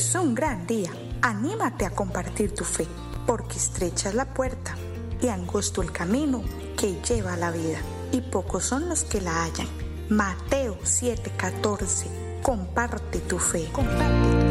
es un gran día. Anímate a compartir tu fe, porque estrecha es la puerta y angosto el camino que lleva a la vida, y pocos son los que la hallan. Mateo 7:14. Comparte tu fe. Comparte.